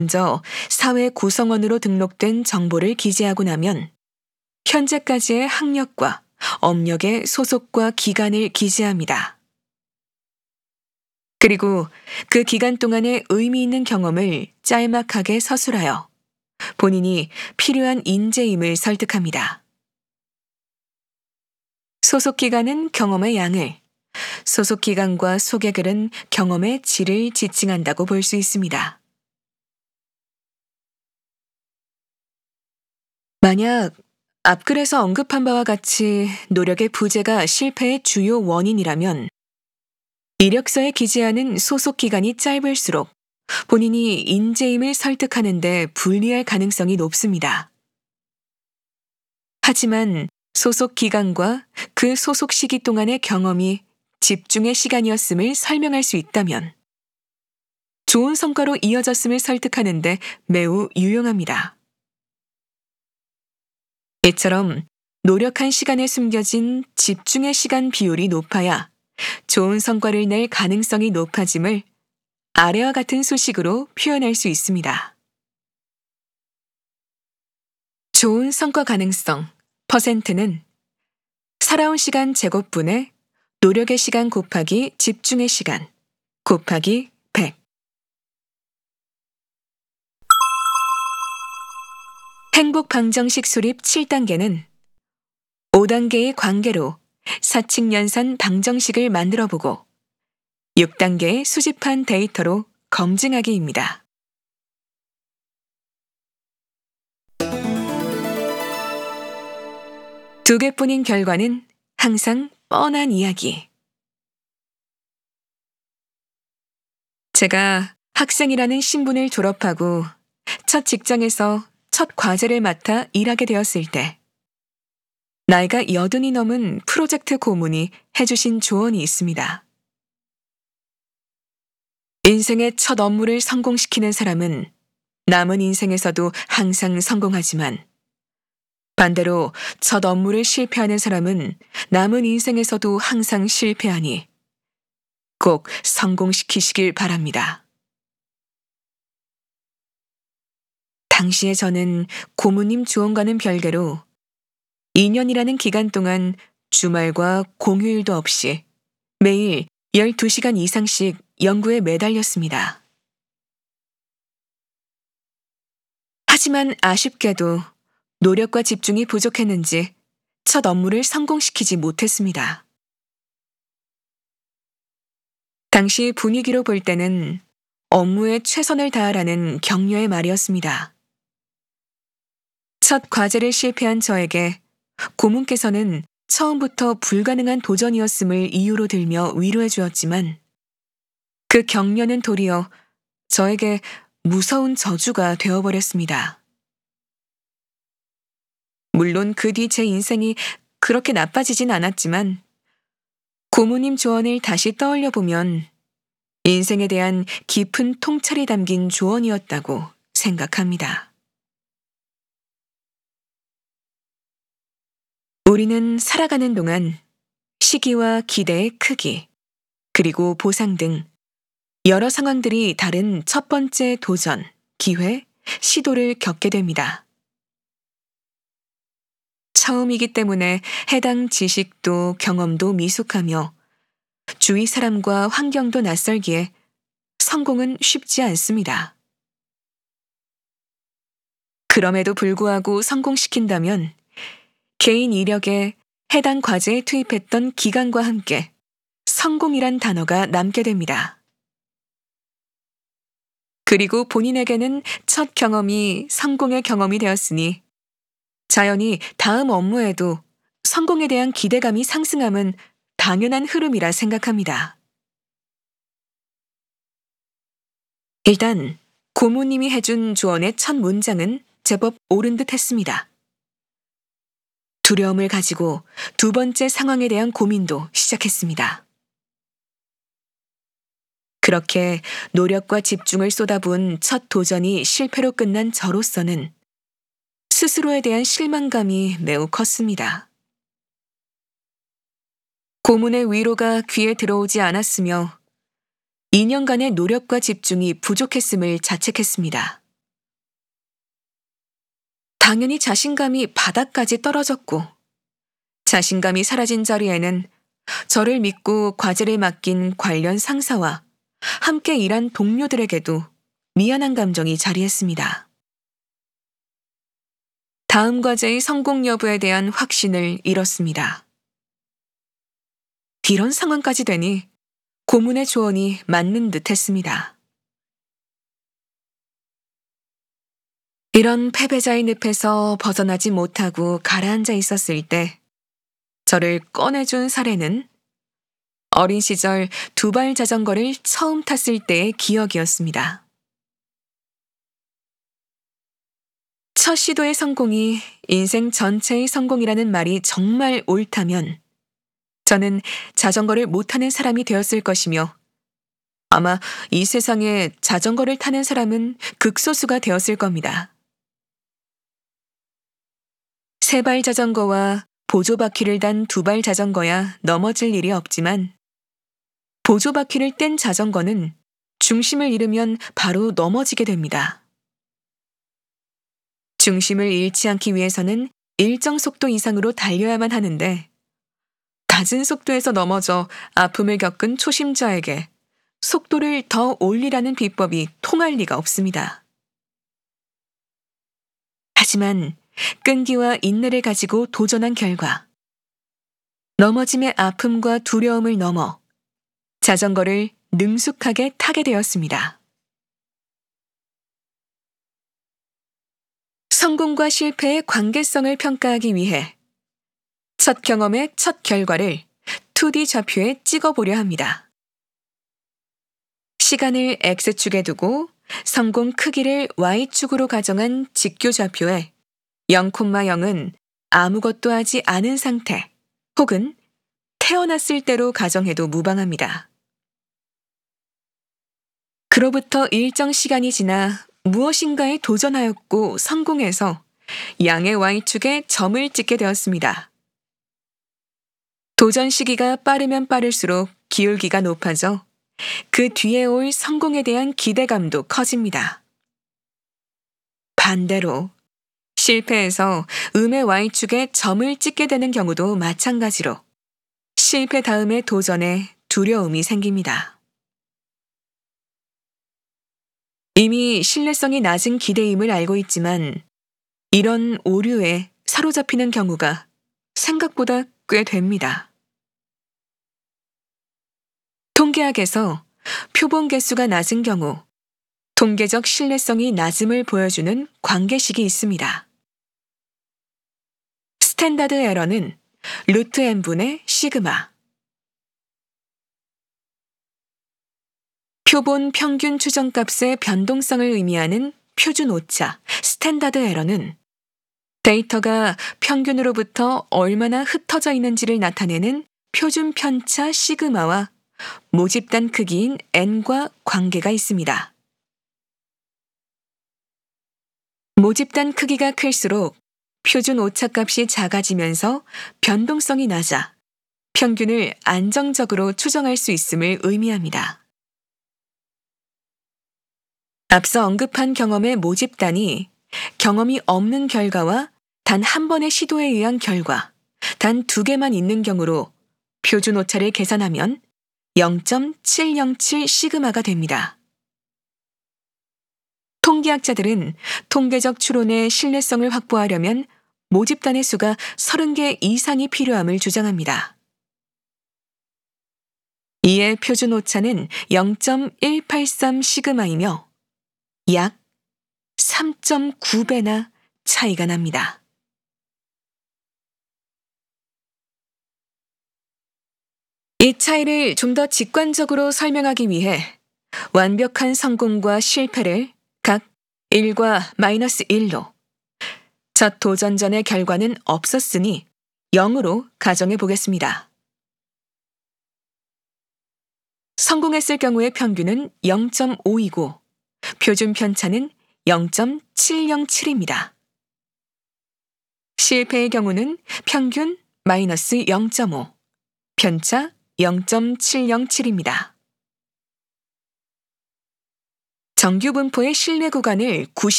먼저 사회 구성원으로 등록된 정보를 기재하고 나면 현재까지의 학력과 업력의 소속과 기간을 기재합니다. 그리고 그 기간 동안의 의미 있는 경험을 짤막하게 서술하여 본인이 필요한 인재임을 설득합니다. 소속 기간은 경험의 양을, 소속 기간과 소개글은 경험의 질을 지칭한다고 볼 수 있습니다. 만약 앞글에서 언급한 바와 같이 노력의 부재가 실패의 주요 원인이라면 이력서에 기재하는 소속 기간이 짧을수록 본인이 인재임을 설득하는 데 불리할 가능성이 높습니다. 하지만 소속 기간과 그 소속 시기 동안의 경험이 집중의 시간이었음을 설명할 수 있다면 좋은 성과로 이어졌음을 설득하는 데 매우 유용합니다. 이처럼 노력한 시간에 숨겨진 집중의 시간 비율이 높아야 좋은 성과를 낼 가능성이 높아짐을 아래와 같은 수식으로 표현할 수 있습니다. 좋은 성과 가능성 %는 살아온 시간 제곱분의 노력의 시간 곱하기 집중의 시간 곱하기 100. 행복 방정식 수립 7단계는 5단계의 관계로 사칙연산 방정식을 만들어보고 6단계의 수집한 데이터로 검증하기입니다. 두 개뿐인 결과는 항상 뻔한 이야기. 제가 학생이라는 신분을 졸업하고 첫 직장에서 첫 과제를 맡아 일하게 되었을 때 나이가 80이 넘은 프로젝트 고문이 해주신 조언이 있습니다. 인생의 첫 업무를 성공시키는 사람은 남은 인생에서도 항상 성공하지만 반대로 첫 업무를 실패하는 사람은 남은 인생에서도 항상 실패하니 꼭 성공시키시길 바랍니다. 당시에 저는 고모님 조언과는 별개로 2년이라는 기간 동안 주말과 공휴일도 없이 매일 12시간 이상씩 연구에 매달렸습니다. 하지만 아쉽게도 노력과 집중이 부족했는지 첫 업무를 성공시키지 못했습니다. 당시 분위기로 볼 때는 업무에 최선을 다하라는 격려의 말이었습니다. 첫 과제를 실패한 저에게 고문께서는 처음부터 불가능한 도전이었음을 이유로 들며 위로해 주었지만 그 격려는 도리어 저에게 무서운 저주가 되어버렸습니다. 물론 그 뒤 제 인생이 그렇게 나빠지진 않았지만 고모님 조언을 다시 떠올려 보면 인생에 대한 깊은 통찰이 담긴 조언이었다고 생각합니다. 우리는 살아가는 동안 시기와 기대의 크기, 그리고 보상 등 여러 상황들이 다른 첫 번째 도전, 기회, 시도를 겪게 됩니다. 처음이기 때문에 해당 지식도 경험도 미숙하며 주위 사람과 환경도 낯설기에 성공은 쉽지 않습니다. 그럼에도 불구하고 성공시킨다면 개인 이력에 해당 과제에 투입했던 기간과 함께 성공이란 단어가 남게 됩니다. 그리고 본인에게는 첫 경험이 성공의 경험이 되었으니 자연히 다음 업무에도 성공에 대한 기대감이 상승함은 당연한 흐름이라 생각합니다. 일단 고모님이 해준 조언의 첫 문장은 제법 옳은 듯 했습니다. 두려움을 가지고 두 번째 상황에 대한 고민도 시작했습니다. 그렇게 노력과 집중을 쏟아부은 첫 도전이 실패로 끝난 저로서는 스스로에 대한 실망감이 매우 컸습니다. 고문의 위로가 귀에 들어오지 않았으며 2년간의 노력과 집중이 부족했음을 자책했습니다. 당연히 자신감이 바닥까지 떨어졌고, 자신감이 사라진 자리에는 저를 믿고 과제를 맡긴 관련 상사와 함께 일한 동료들에게도 미안한 감정이 자리했습니다. 다음 과제의 성공 여부에 대한 확신을 잃었습니다. 이런 상황까지 되니 고문의 조언이 맞는 듯 했습니다. 이런 패배자의 늪에서 벗어나지 못하고 가라앉아 있었을 때 저를 꺼내준 사례는 어린 시절 두발 자전거를 처음 탔을 때의 기억이었습니다. 첫 시도의 성공이 인생 전체의 성공이라는 말이 정말 옳다면 저는 자전거를 못 타는 사람이 되었을 것이며 아마 이 세상에 자전거를 타는 사람은 극소수가 되었을 겁니다. 세발 자전거와 보조바퀴를 단 두발 자전거야 넘어질 일이 없지만 보조바퀴를 뗀 자전거는 중심을 잃으면 바로 넘어지게 됩니다. 중심을 잃지 않기 위해서는 일정 속도 이상으로 달려야만 하는데 낮은 속도에서 넘어져 아픔을 겪은 초심자에게 속도를 더 올리라는 비법이 통할 리가 없습니다. 하지만 끈기와 인내를 가지고 도전한 결과 넘어짐의 아픔과 두려움을 넘어 자전거를 능숙하게 타게 되었습니다. 성공과 실패의 관계성을 평가하기 위해 첫 경험의 첫 결과를 2D 좌표에 찍어보려 합니다. 시간을 X축에 두고 성공 크기를 Y축으로 가정한 직교 좌표에 0,0은 아무것도 하지 않은 상태 혹은 태어났을 때로 가정해도 무방합니다. 그로부터 일정 시간이 지나 무엇인가에 도전하였고 성공해서 양의 Y축에 점을 찍게 되었습니다. 도전 시기가 빠르면 빠를수록 기울기가 높아져 그 뒤에 올 성공에 대한 기대감도 커집니다. 반대로 실패해서 음의 Y축에 점을 찍게 되는 경우도 마찬가지로 실패 다음의 도전에 두려움이 생깁니다. 이미 신뢰성이 낮은 기대임을 알고 있지만 이런 오류에 사로잡히는 경우가 생각보다 꽤 됩니다. 통계학에서 표본 개수가 낮은 경우 통계적 신뢰성이 낮음을 보여주는 관계식이 있습니다. 스탠다드 에러는 루트 n분의 시그마. 표본 평균 추정값의 변동성을 의미하는 표준 오차, 스탠다드 에러는 데이터가 평균으로부터 얼마나 흩어져 있는지를 나타내는 표준 편차 시그마와 모집단 크기인 n과 관계가 있습니다. 모집단 크기가 클수록 표준 오차값이 작아지면서 변동성이 낮아 평균을 안정적으로 추정할 수 있음을 의미합니다. 앞서 언급한 경험의 모집단이 경험이 없는 결과와 단 한 번의 시도에 의한 결과, 단 2개만 있는 경우로 표준 오차를 계산하면 0.707 시그마가 됩니다. 통계학자들은 통계적 추론의 신뢰성을 확보하려면 모집단의 수가 30개 이상이 필요함을 주장합니다. 이에 표준 오차는 0.183 시그마이며 약 3.9배나 차이가 납니다. 이 차이를 좀 더 직관적으로 설명하기 위해 완벽한 성공과 실패를 각 1과 -1로 첫 도전 전의 결과는 없었으니 0으로 가정해 보겠습니다. 성공했을 경우의 평균은 0.5이고 표준 편차는 0.707입니다. 실패의 경우는 평균 -0.5, 편차 0.707입니다. 정규 분포의 신뢰 구간을